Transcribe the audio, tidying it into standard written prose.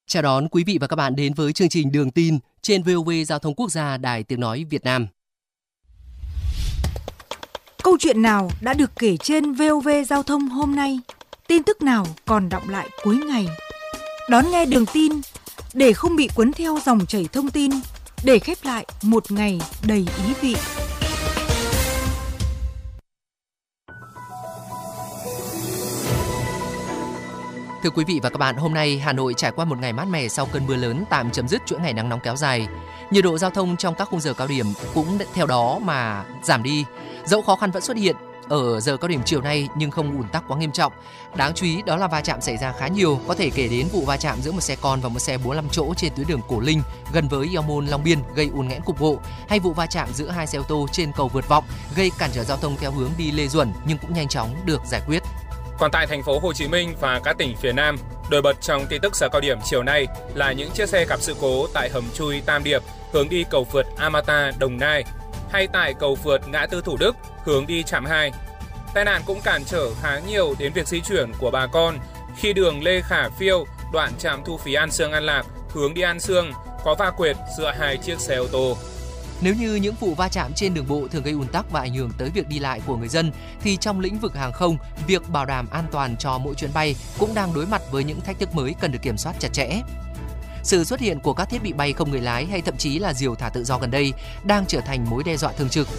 Chào đón quý vị và các bạn đến với chương trình Đường tin trên VOV Giao thông Quốc gia Đài Tiếng nói Việt Nam. Câu chuyện nào đã được kể trên VOV Giao thông hôm nay? Tin tức nào còn đọng lại cuối ngày? Đón nghe Đường tin để không bị cuốn theo dòng chảy thông tin, để khép lại một ngày đầy ý vị. Thưa quý vị và các bạn, hôm nay Hà Nội trải qua một ngày mát mẻ sau cơn mưa lớn tạm chấm dứt chuỗi ngày nắng nóng kéo dài. Nhiệt độ giao thông trong các khung giờ cao điểm cũng theo đó mà giảm đi. Dẫu khó khăn vẫn xuất hiện ở giờ cao điểm chiều nay nhưng không ùn tắc quá nghiêm trọng. Đáng chú ý đó là va chạm xảy ra khá nhiều, có thể kể đến vụ va chạm giữa một xe con và một xe 45 chỗ trên tuyến đường Cổ Linh gần với Eo Môn Long Biên gây ùn nghẽn cục bộ, hay vụ va chạm giữa hai xe ô tô trên cầu vượt Vọng gây cản trở giao thông theo hướng đi Lê Duẩn nhưng cũng nhanh chóng được giải quyết. Còn tại thành phố Hồ Chí Minh và các tỉnh phía Nam, nổi bật trong tin tức giờ cao điểm chiều nay là những chiếc xe gặp sự cố tại hầm chui Tam Điệp hướng đi cầu vượt Amata Đồng Nai, hay tại cầu vượt ngã tư Thủ Đức hướng đi Trạm 2. Tai nạn cũng cản trở khá nhiều đến việc di chuyển của bà con khi đường Lê Khả Phiêu, đoạn trạm thu phí An Sương An Lạc hướng đi An Sương có va quệt giữa hai chiếc xe ô tô. Nếu như những vụ va chạm trên đường bộ thường gây ùn tắc và ảnh hưởng tới việc đi lại của người dân, thì trong lĩnh vực hàng không, việc bảo đảm an toàn cho mỗi chuyến bay cũng đang đối mặt với những thách thức mới cần được kiểm soát chặt chẽ. Sự xuất hiện của các thiết bị bay không người lái hay thậm chí là diều thả tự do gần đây đang trở thành mối đe dọa thường trực